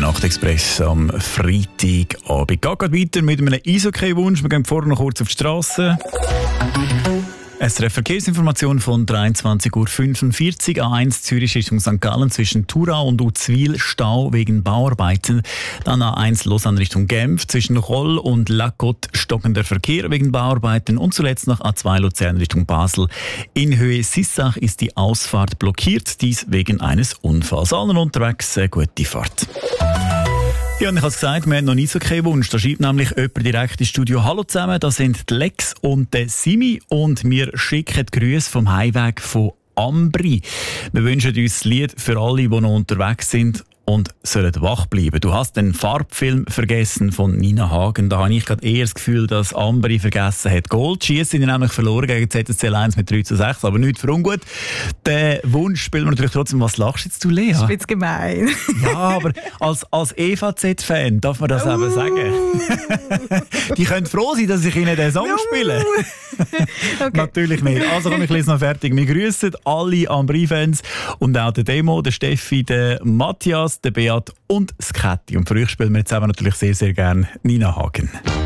Nachtexpress am Freitagabend. Geht gerade weiter mit einem Eishockey-Wunsch. Wir gehen vorher noch kurz auf die Straße. SRF Verkehrsinformation von 23:45 Uhr. A1 Zürich Richtung St. Gallen zwischen Thurau und Uzwil Stau wegen Bauarbeiten. Dann A1 Lausanne Richtung Genf zwischen Roll und La Côte stockender Verkehr wegen Bauarbeiten. Und zuletzt noch A2 Luzern Richtung Basel. In Höhe Sissach ist die Ausfahrt blockiert, dies wegen eines Unfalls. Allen unterwegs, gute Fahrt. Ja, und ich habe es gesagt, wir haben noch nie so keinen Wunsch. Da schreibt nämlich jemand direkt ins Studio: Hallo zusammen, das sind die Lex und der Simi und wir schicken Grüße vom Heimweg von Ambri. Wir wünschen uns das Lied für alle, die noch unterwegs sind und sollen wach bleiben. Du hast den Farbfilm vergessen von Nina Hagen. Da habe ich gerade eher das Gefühl, dass Ambri vergessen hat. Goldschießen sind nämlich verloren gegen ZSC 1 mit 3:6, aber nicht für ungut. Den Wunsch spielen wir natürlich trotzdem. Was lachst jetzt du, Lea? Das ist jetzt gemein. Ja, aber als EVZ-Fan darf man das eben sagen. Die können froh sein, dass ich ihnen den Song spiele. Okay. Natürlich nicht. Also komm, ich lese noch fertig. Wir grüßen alle Ambri-Fans und auch den Demo, den Steffi, den Matthias, den Beat und das Kätti. Und für euch spielen wir jetzt eben natürlich sehr, sehr gerne Nina Hagen.